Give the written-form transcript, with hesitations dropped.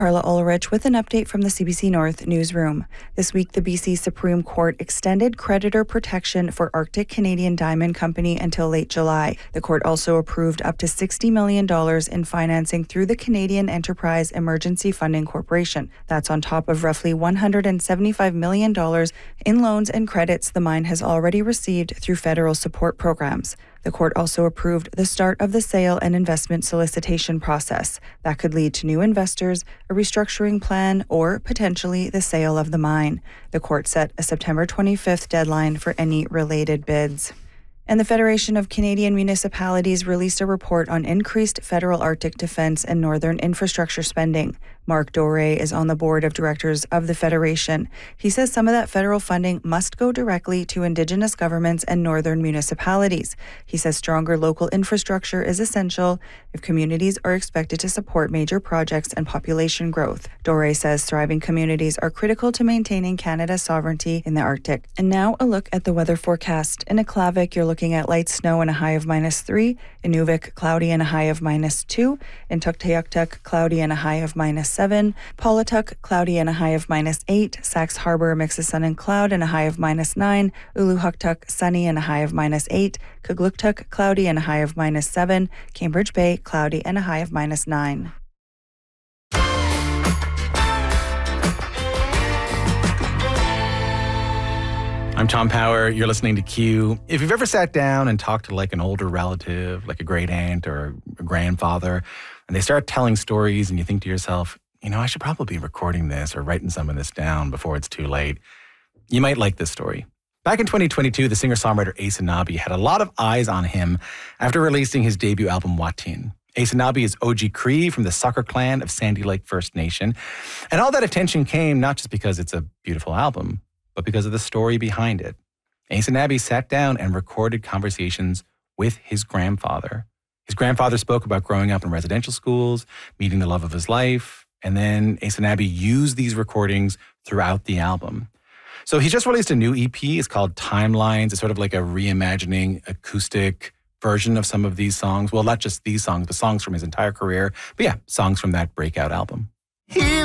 Carla Ulrich with an update from the CBC North newsroom. This week, the BC Supreme Court extended creditor protection for Arctic Canadian Diamond Company until late July. The court also approved up to $60 million in financing through the Canadian Enterprise Emergency Funding Corporation. That's on top of roughly $175 million in loans and credits the mine has already received through federal support programs. The court also approved the start of the sale and investment solicitation process. That could lead to new investors, a restructuring plan, or potentially the sale of the mine. The court set a September 25th deadline for any related bids. And the Federation of Canadian Municipalities released a report on increased federal Arctic defense and northern infrastructure spending. Mark Doré is on the board of directors of the Federation. He says some of that federal funding must go directly to Indigenous governments and northern municipalities. He says stronger local infrastructure is essential if communities are expected to support major projects and population growth. Doré says thriving communities are critical to maintaining Canada's sovereignty in the Arctic. And now a look at the weather forecast. In Aklavik, you're looking at light snow and a high of -3. In Inuvik, cloudy and a high of -2. In Tuktoyaktuk, cloudy and a high of -7. Paulatuk, cloudy and a high of -8. Sax Harbor, mix of sun and cloud and a high of -9. Uluhuktuk, sunny and a high of -8. Kugluktuk, cloudy and a high of -7. Cambridge Bay, cloudy and a high of -9. I'm Tom Power. You're listening to Q. If you've ever sat down and talked to like an older relative, like a great aunt or a grandfather, and they start telling stories and you think to yourself, I should probably be recording this or writing some of this down before it's too late, you might like this story. Back in 2022, the singer-songwriter Ace Inabi had a lot of eyes on him after releasing his debut album, Watin. Ace Inabi is OG Cree from the Sucker Clan of Sandy Lake First Nation. And all that attention came not just because it's a beautiful album, but because of the story behind it. Ace Inabi sat down and recorded conversations with his grandfather. His grandfather spoke about growing up in residential schools, meeting the love of his life, and then Ace Inabi used these recordings throughout the album. So he just released a new EP. It's called Timelines. It's sort of like a reimagining acoustic version of some of these songs. Well, not just these songs, but songs from his entire career. But yeah, songs from that breakout album.